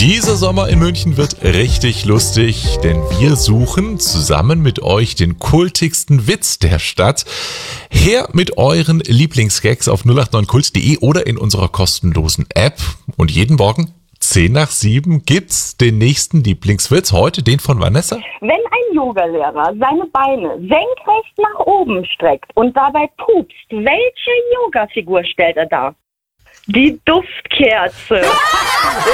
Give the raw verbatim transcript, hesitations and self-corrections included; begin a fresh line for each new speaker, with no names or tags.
Dieser Sommer in München wird richtig lustig, denn wir suchen zusammen mit euch den kultigsten Witz der Stadt. Her mit euren Lieblingsgags auf null acht neun kult punkt de oder in unserer kostenlosen App. Und jeden Morgen zehn nach sieben gibt's den nächsten Lieblingswitz. Heute den von Vanessa.
Wenn ein Yogalehrer seine Beine senkrecht nach oben streckt und dabei pupst, welche Yogafigur stellt er dar? Die Duftkerze.